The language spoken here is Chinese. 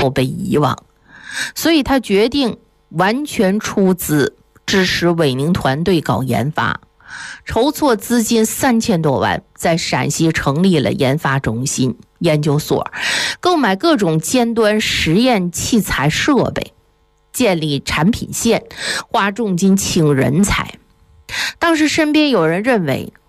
后被遗忘，所以他决定完全出资支持韦宁团队搞研发，筹措资金3000多万，在陕西成立了研发中心、研究所，购买各种尖端实验器材设备，建立产品线，花重金请人才。当时身边有人认为